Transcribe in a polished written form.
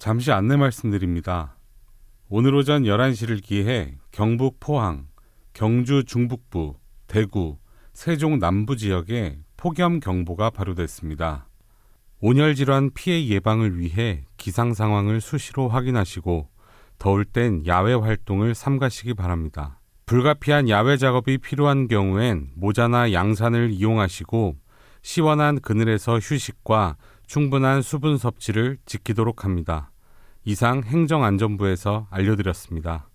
잠시 안내 말씀드립니다. 오늘 오전 11시를 기해 경북 포항, 경주 중북부, 대구, 세종 남부 지역에 폭염경보가 발효됐습니다. 온열 질환 피해 예방을 위해 기상 상황을 수시로 확인하시고 더울 땐 야외 활동을 삼가시기 바랍니다. 불가피한 야외 작업이 필요한 경우엔 모자나 양산을 이용하시고 시원한 그늘에서 휴식과 충분한 수분 섭취를 지키도록 합니다. 이상 행정안전부에서 알려드렸습니다.